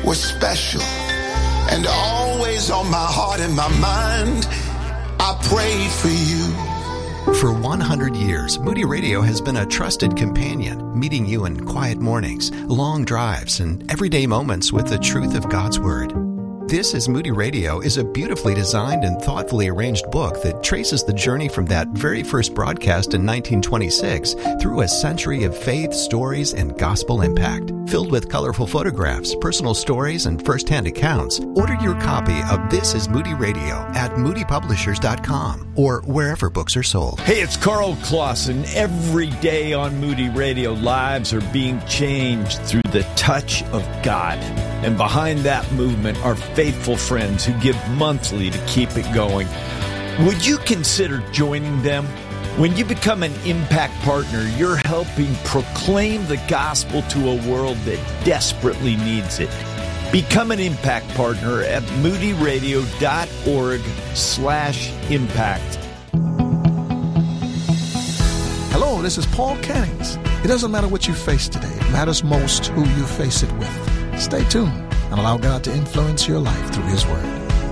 was special and always on my heart and my mind. I prayed for you. For 100 years, Moody Radio has been a trusted companion, meeting you in quiet mornings, long drives, and everyday moments with the truth of God's Word. This is Moody Radio is a beautifully designed and thoughtfully arranged book that traces the journey from that very first broadcast in 1926 through a century of faith, stories, and gospel impact. Filled with colorful photographs, personal stories, and first-hand accounts, order your copy of This is Moody Radio at moodypublishers.com or wherever books are sold. Hey, it's Carl Clausen. Every day on Moody Radio, lives are being changed through the touch of God. And behind that movement are faithful friends who give monthly to keep it going. Would you consider joining them? When you become an impact partner, you're helping proclaim the gospel to a world that desperately needs it. Become an impact partner at moodyradio.org/impact. Hello, this is Paul Cannings. It doesn't matter what you face today. It matters most who you face it with. Stay tuned and allow God to influence your life through His Word.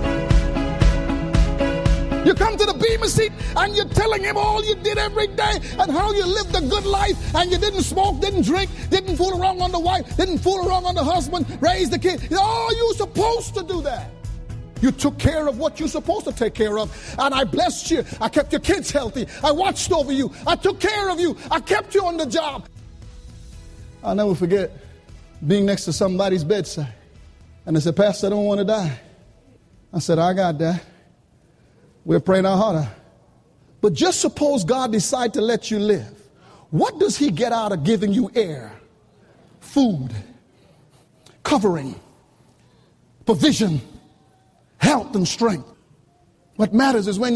You come to the Bema seat and you're telling Him all you did every day and how you lived a good life and you didn't smoke, didn't drink, didn't fool around on the wife, didn't fool around on the husband, raise the kid. Oh, you're supposed to do that. You took care of what you're supposed to take care of. And I blessed you. I kept your kids healthy. I watched over you. I took care of you. I kept you on the job. I'll never forget being next to somebody's bedside. And they said, Pastor, I don't want to die. I said, I got that. We're praying our heart out. But just suppose God decide to let you live. What does He get out of giving you air, food, covering, provision, health, and strength? What matters is when